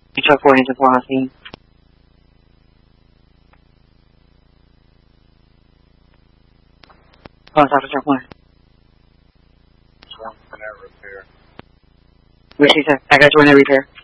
Truck 4 into 4 on scene. Oh, it's after truck 1. One for that repair. What she said? I got you in that repair.